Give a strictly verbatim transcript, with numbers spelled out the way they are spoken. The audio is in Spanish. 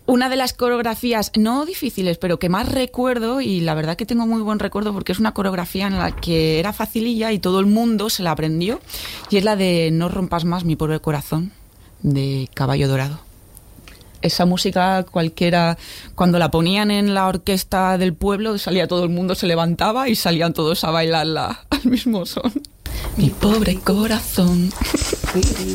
Una de las coreografías, no difíciles, pero que más recuerdo, y la verdad que tengo muy buen recuerdo porque es una coreografía en la que era facililla y todo el mundo se la aprendió, y es la de No rompas más mi pobre corazón, de Caballo Dorado. Esa música cualquiera, cuando la ponían en la orquesta del pueblo, salía todo el mundo, se levantaba y salían todos a bailarla al mismo son. Mi pobre corazón.